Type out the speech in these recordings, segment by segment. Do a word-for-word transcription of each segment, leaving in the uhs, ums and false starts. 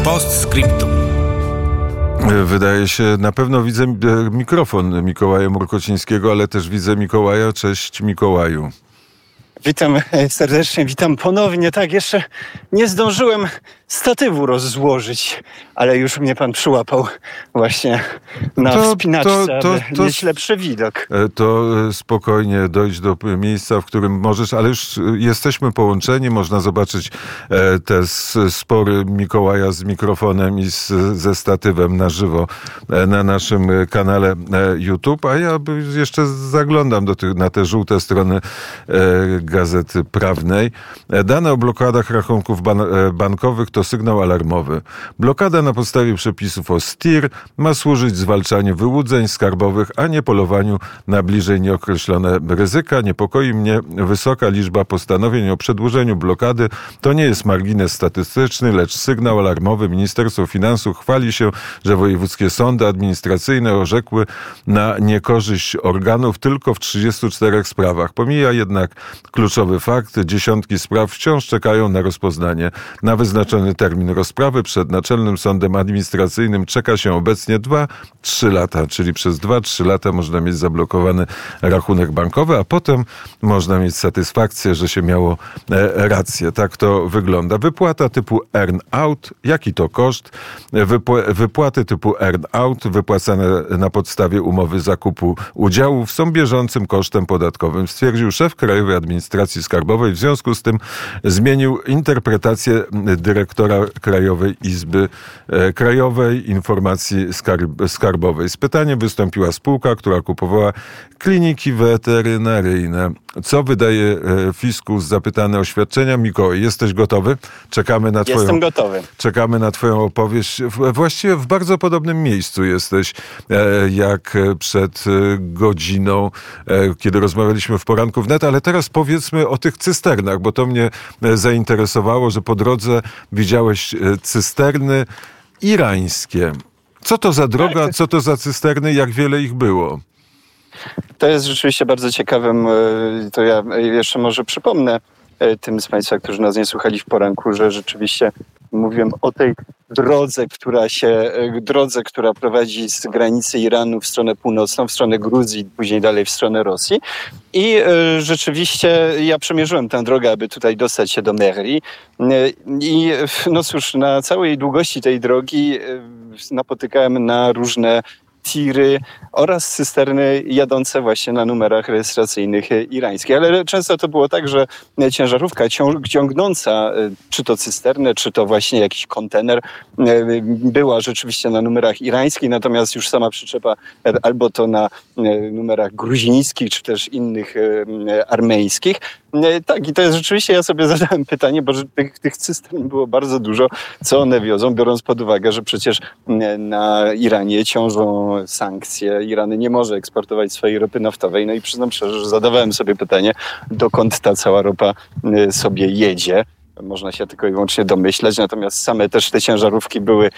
Postscriptum. Wydaje się, na pewno widzę mikrofon Mikołaja Murkocińskiego, ale też widzę Mikołaja. Cześć Mikołaju. Witam serdecznie, witam ponownie. Tak, jeszcze nie zdążyłem statywu rozłożyć, ale już mnie pan przyłapał właśnie na to, wspinaczce, to, to, aby to, mieć lepszy widok. To spokojnie dojdź do miejsca, w którym możesz, ale już jesteśmy połączeni, można zobaczyć te spory Mikołaja z mikrofonem i z, ze statywem na żywo na naszym kanale YouTube, a ja jeszcze zaglądam do tych, na te żółte strony Gazety Prawnej. Dane o blokadach rachunków ban- bankowych to sygnał alarmowy. Blokada na podstawie przepisów o S T I R ma służyć zwalczaniu wyłudzeń skarbowych, a nie polowaniu na bliżej nieokreślone ryzyka. Niepokoi mnie wysoka liczba postanowień o przedłużeniu blokady. To nie jest margines statystyczny, lecz sygnał alarmowy. Ministerstwo Finansów chwali się, że wojewódzkie sądy administracyjne orzekły na niekorzyść organów tylko w trzydziestu czterech sprawach. Pomija jednak kluczowy fakt, dziesiątki spraw wciąż czekają na rozpoznanie. Na wyznaczony termin rozprawy przed Naczelnym Sądem Administracyjnym czeka się obecnie dwa trzy lata, czyli przez dwa trzy lata można mieć zablokowany rachunek bankowy, a potem można mieć satysfakcję, że się miało e, rację. Tak to wygląda. Wypłata typu earn out, jaki to koszt? Wypł- wypłaty typu earn out wypłacane na podstawie umowy zakupu udziałów są bieżącym kosztem podatkowym, stwierdził szef Krajowej Administracji Skarbowej. W związku z tym zmienił interpretację dyrektora Krajowej Izby e, Krajowej Informacji Skarb- Skarbowej. Z pytaniem wystąpiła spółka, która kupowała kliniki weterynaryjne. Co wydaje e, fiskus? Zapytany o świadczenia. Mikołaj, jesteś gotowy? Czekamy na twoją, Jestem gotowy. Czekamy na twoją opowieść. W, właściwie w bardzo podobnym miejscu jesteś, e, jak przed e, godziną, e, kiedy rozmawialiśmy w poranku wnet, ale teraz powiedzmy o tych cysternach, bo to mnie e, zainteresowało, że po drodze widziałeś e, cysterny irańskie. Co to za droga, co to za cysterny, jak wiele ich było? To jest rzeczywiście bardzo ciekawym, to ja jeszcze może przypomnę tym z Państwa, którzy nas nie słuchali w poranku, że rzeczywiście mówiłem o tej drodze, która się, drodze, która prowadzi z granicy Iranu w stronę północną, w stronę Gruzji, później dalej w stronę Rosji. I y, rzeczywiście ja przemierzyłem tę drogę, aby tutaj dostać się do Mehri. I no cóż, na całej długości tej drogi y, napotykałem na różne tiry oraz cysterny jadące właśnie na numerach rejestracyjnych irańskich. Ale często to było tak, że ciężarówka ciągnąca czy to cysternę, czy to właśnie jakiś kontener była rzeczywiście na numerach irańskich, natomiast już sama przyczepa albo to na numerach gruzińskich, czy też innych armeńskich. Tak, i to jest rzeczywiście, ja sobie zadałem pytanie, bo tych, tych cystern było bardzo dużo, co one wiozą, biorąc pod uwagę, że przecież na Iranie ciążą sankcje. Iran nie może eksportować swojej ropy naftowej. No i przyznam szczerze, że zadawałem sobie pytanie, dokąd ta cała ropa sobie jedzie. Można się tylko i wyłącznie domyślać, natomiast same też te ciężarówki były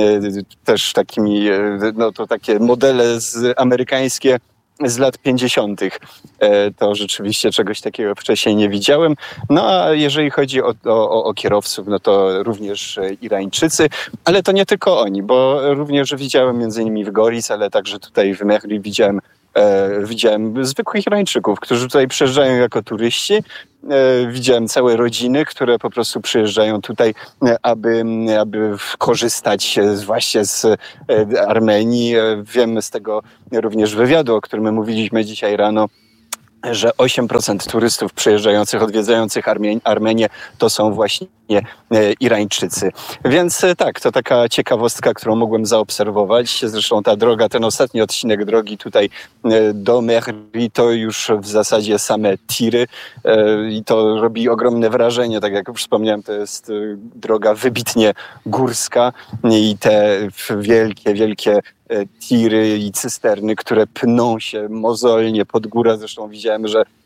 też takimi, no to takie modele z amerykańskie z lat pięćdziesiątych. To rzeczywiście czegoś takiego wcześniej nie widziałem. No a jeżeli chodzi o, o, o kierowców, no to również Irańczycy, ale to nie tylko oni, bo również widziałem między innymi w Goris, ale także tutaj w Mehri widziałem E, widziałem zwykłych Irańczyków, którzy tutaj przyjeżdżają jako turyści. E, widziałem całe rodziny, które po prostu przyjeżdżają tutaj, e, aby, aby korzystać z, właśnie z e, Armenii. E, wiem z tego również wywiadu, o którym mówiliśmy dzisiaj rano, że osiem procent turystów przyjeżdżających, odwiedzających Armenię, Armenię to są właśnie e, Irańczycy. Więc e, tak, to taka ciekawostka, którą mogłem zaobserwować. Zresztą ta droga, ten ostatni odcinek drogi tutaj e, do Mehri to już w zasadzie same tiry e, i to robi ogromne wrażenie. Tak jak już wspomniałem, to jest e, droga wybitnie górska i te wielkie, wielkie tiry i cysterny, które pną się mozolnie pod górę. Zresztą widziałem, że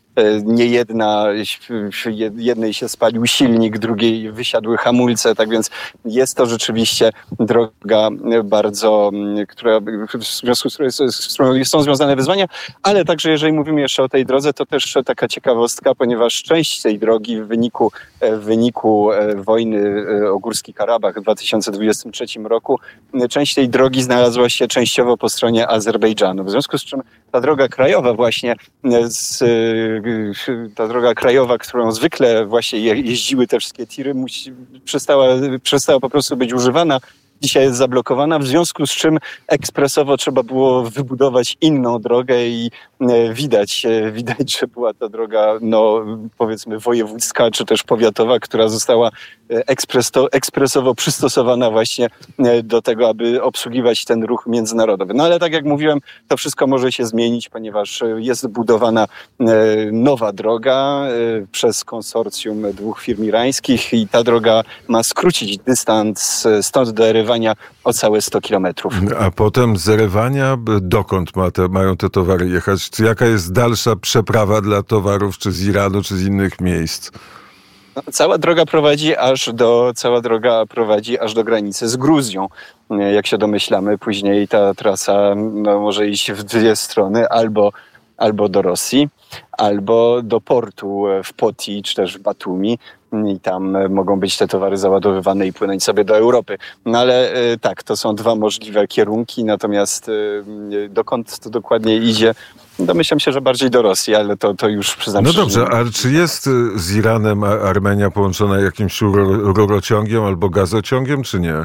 nie jedna, jednej się spalił silnik, drugiej wysiadły hamulce, tak więc jest to rzeczywiście droga bardzo, która, w związku z którą są związane wyzwania, ale także jeżeli mówimy jeszcze o tej drodze, to też taka ciekawostka, ponieważ część tej drogi w wyniku, w wyniku wojny o Górski Karabach w dwa tysiące dwudziestym trzecim roku, część tej drogi znalazła się częściowo po stronie Azerbejdżanu, w związku z czym ta droga krajowa właśnie, z, ta droga krajowa, którą zwykle właśnie jeździły te wszystkie tiry, musi, przestała, przestała po prostu być używana. Dzisiaj jest zablokowana, w związku z czym ekspresowo trzeba było wybudować inną drogę i widać, widać, że była to droga, no powiedzmy wojewódzka czy też powiatowa, która została ekspreso, ekspresowo przystosowana właśnie do tego, aby obsługiwać ten ruch międzynarodowy. No ale tak jak mówiłem, to wszystko może się zmienić, ponieważ jest budowana nowa droga przez konsorcjum dwóch firm irańskich i ta droga ma skrócić dystans stąd do Erywania o całe sto kilometrów. A potem z Erywania dokąd ma te, mają te towary jechać? Czy jaka jest dalsza przeprawa dla towarów, czy z Iranu, czy z innych miejsc? No, cała droga prowadzi aż do, cała droga prowadzi aż do granicy z Gruzją. Jak się domyślamy, później ta trasa no, może iść w dwie strony, albo, albo do Rosji, albo do portu w Poti, czy też w Batumi. I tam mogą być te towary załadowywane i płynąć sobie do Europy. No ale tak, to są dwa możliwe kierunki, natomiast dokąd to dokładnie idzie, domyślam się, że bardziej do Rosji, ale to, to już przyznam No szczerze, dobrze, a czy jest z Iranem Armenia połączona jakimś rurociągiem albo gazociągiem, czy nie?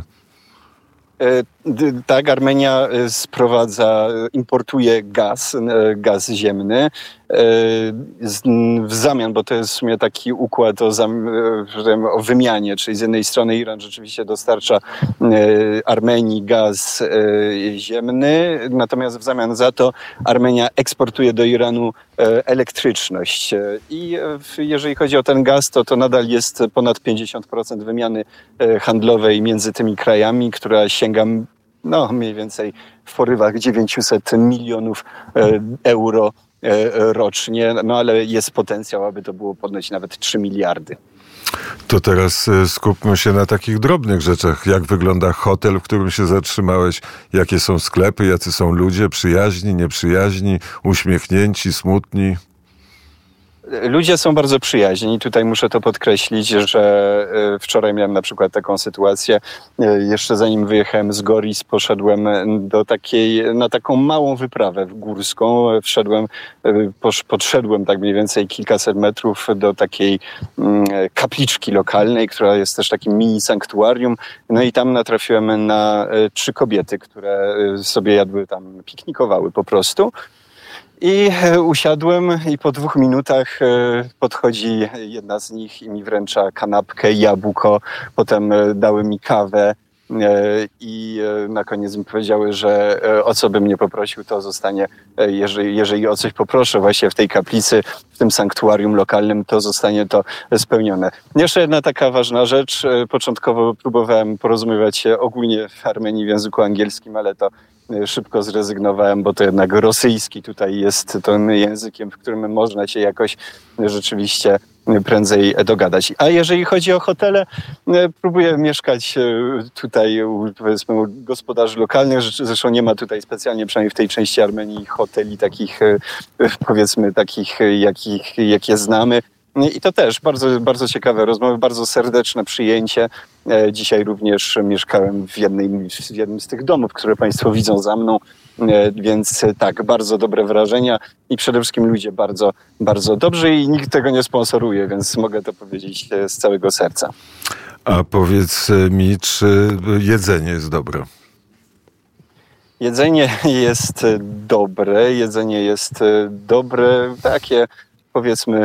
Tak, Armenia sprowadza, importuje gaz, gaz ziemny w zamian, bo to jest w sumie taki układ o, o wymianie, czyli z jednej strony Iran rzeczywiście dostarcza Armenii gaz ziemny, natomiast w zamian za to Armenia eksportuje do Iranu elektryczność. I jeżeli chodzi o ten gaz, to to nadal jest ponad pięćdziesiąt procent wymiany handlowej między tymi krajami, która sięga no mniej więcej w porywach dziewięćset milionów euro rocznie, no ale jest potencjał, aby to było ponoć nawet trzy miliardy. To teraz skupmy się na takich drobnych rzeczach. Jak wygląda hotel, w którym się zatrzymałeś? Jakie są sklepy? Jacy są ludzie? Przyjaźni, nieprzyjaźni? Uśmiechnięci, smutni? Ludzie są bardzo przyjaźni. Tutaj muszę to podkreślić, że wczoraj miałem na przykład taką sytuację. Jeszcze zanim wyjechałem z Goris, poszedłem do takiej, na taką małą wyprawę górską. Wszedłem, podszedłem tak mniej więcej kilkaset metrów do takiej kapliczki lokalnej, która jest też takim mini sanktuarium. No i tam natrafiłem na trzy kobiety, które sobie jadły tam, piknikowały po prostu. I usiadłem i po dwóch minutach podchodzi jedna z nich i mi wręcza kanapkę, jabłko, potem dały mi kawę i na koniec mi powiedziały, że o co bym nie poprosił, to zostanie, jeżeli, jeżeli o coś poproszę właśnie w tej kaplicy, w tym sanktuarium lokalnym, to zostanie to spełnione. Jeszcze jedna taka ważna rzecz. Początkowo próbowałem porozumiewać się ogólnie w Armenii w języku angielskim, ale to szybko zrezygnowałem, bo to jednak rosyjski tutaj jest tym językiem, w którym można się jakoś rzeczywiście prędzej dogadać. A jeżeli chodzi o hotele, próbuję mieszkać tutaj powiedzmy u gospodarzy lokalnych. Zresztą nie ma tutaj specjalnie, przynajmniej w tej części Armenii, hoteli takich powiedzmy takich, jakich, jakie znamy. I to też bardzo, bardzo ciekawe rozmowy, bardzo serdeczne przyjęcie. Dzisiaj również mieszkałem w, jednej, w jednym z tych domów, które Państwo widzą za mną, więc tak, bardzo dobre wrażenia i przede wszystkim ludzie bardzo, bardzo dobrzy i nikt tego nie sponsoruje, więc mogę to powiedzieć z całego serca. A powiedz mi, czy jedzenie jest dobre? Jedzenie jest dobre, jedzenie jest dobre, takie powiedzmy